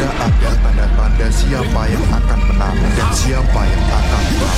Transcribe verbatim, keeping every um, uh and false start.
ada tanda-tanda siapa yang akan menang dan siapa yang akan kalah.